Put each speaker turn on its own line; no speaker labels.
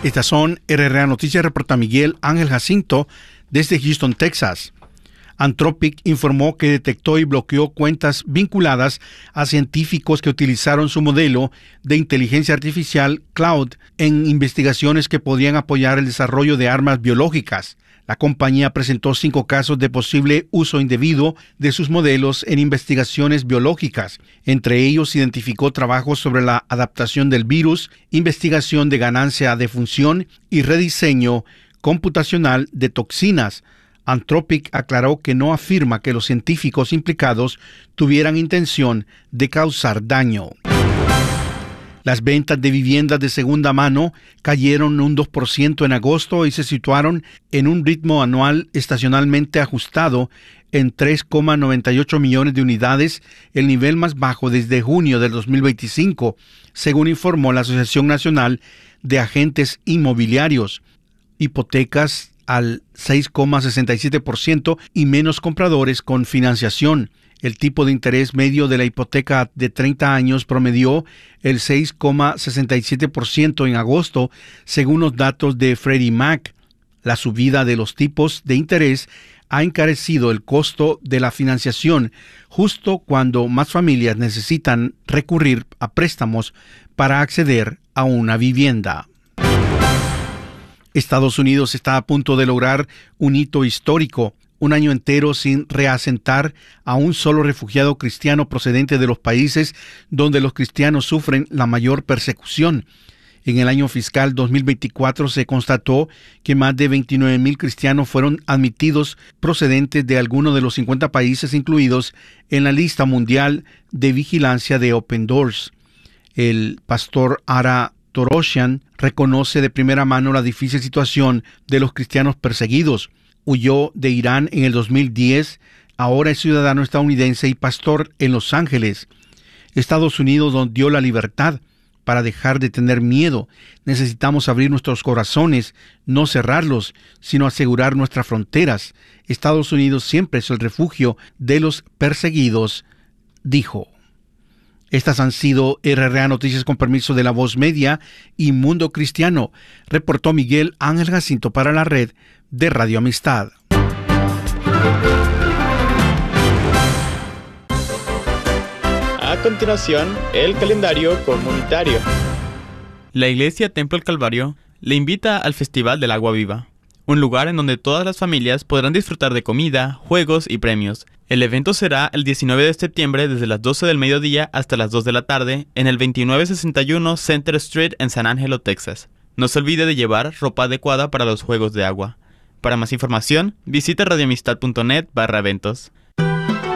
Estas son RRA Noticias, reporta Miguel Ángel Jacinto desde Houston, Texas. Anthropic informó que detectó y bloqueó cuentas vinculadas a científicos que utilizaron su modelo de inteligencia artificial Cloud en investigaciones que podían apoyar el desarrollo de armas biológicas. La compañía presentó 5 casos de posible uso indebido de sus modelos en investigaciones biológicas. Entre ellos, identificó trabajos sobre la adaptación del virus, investigación de ganancia de función y rediseño computacional de toxinas. Anthropic aclaró que no afirma que los científicos implicados tuvieran intención de causar daño. Las ventas de viviendas de segunda mano cayeron un 2% en agosto y se situaron en un ritmo anual estacionalmente ajustado en 3,98 millones de unidades, el nivel más bajo desde junio del 2025, según informó la Asociación Nacional de Agentes Inmobiliarios. Hipotecas al 6,67% y menos compradores con financiación. El tipo de interés medio de la hipoteca de 30 años promedió el 6,67% en agosto, según los datos de Freddie Mac. La subida de los tipos de interés ha encarecido el costo de la financiación, justo cuando más familias necesitan recurrir a préstamos para acceder a una vivienda. Estados Unidos está a punto de lograr un hito histórico. Un año entero sin reasentar a un solo refugiado cristiano procedente de los países donde los cristianos sufren la mayor persecución. En el año fiscal 2024 se constató que más de 29,000 cristianos fueron admitidos procedentes de alguno de los 50 países incluidos en la lista mundial de vigilancia de Open Doors. El pastor Ara Toroshian reconoce de primera mano la difícil situación de los cristianos perseguidos. Huyó de Irán en el 2010, ahora es ciudadano estadounidense y pastor en Los Ángeles. Estados Unidos nos dio la libertad para dejar de tener miedo. Necesitamos abrir nuestros corazones, no cerrarlos, sino asegurar nuestras fronteras. Estados Unidos siempre es el refugio de los perseguidos, dijo. Estas han sido RRA Noticias con permiso de La Voz Media y Mundo Cristiano. Reportó Miguel Ángel Jacinto para la red de Radio Amistad.
A continuación, el calendario comunitario.
La Iglesia Templo del Calvario le invita al Festival del Agua Viva, un lugar en donde todas las familias podrán disfrutar de comida, juegos y premios. El evento será el 19 de septiembre desde las 12 del mediodía hasta las 2 de la tarde en el 2961 Center Street en San Angelo, Texas. No se olvide de llevar ropa adecuada para los juegos de agua. Para más información, visite radioamistad.net/eventos.